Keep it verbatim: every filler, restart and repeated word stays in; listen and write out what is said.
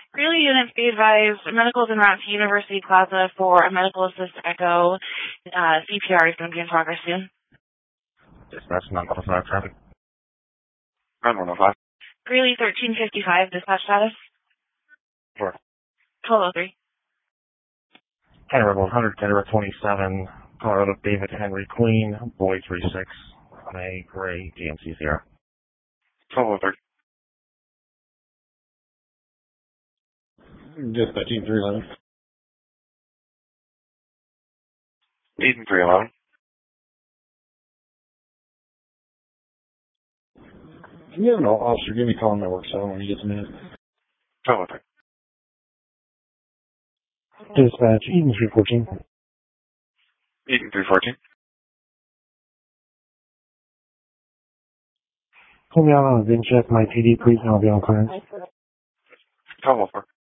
Greeley units be advised, medical is en route to University Plaza for a medical assist echo. Uh, C P R is going to be in progress soon. Dispatch nine one five traffic. nine one five. Greeley thirteen fifty-five, dispatch status. Sure. twelve oh three. Canada one hundred, Canada twenty-seven, Colorado David Henry Queen, Boy three six, May Gray, D M C Sierra. twelve oh three. Dispatch Eden three eleven. Eden three eleven. Can you have an officer give me a call on my work cell when he gets a minute? twelve oh three. Dispatch Eden three fourteen. Eden three fourteen. Pull me out on a VIN check, my P D, please, and I'll be on clearance. twelve oh four.